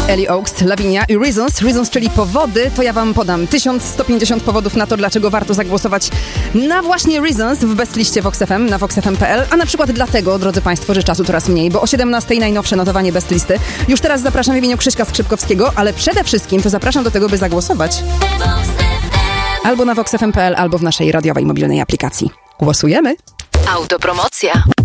Ellie Oaks, Lavinia i Reasons. Reasons, czyli powody, to ja wam podam 1150 powodów na to, dlaczego warto zagłosować na właśnie Reasons w bestliście Vox FM na voxfm.pl, a na przykład dlatego, drodzy państwo, że czasu coraz mniej, bo o 17:00 najnowsze notowanie bestlisty. Już teraz zapraszam w imieniu Krzyśka Skrzypkowskiego, ale przede wszystkim to zapraszam do tego, by zagłosować albo na voxfm.pl, albo w naszej radiowej mobilnej aplikacji. Głosujemy! Autopromocja.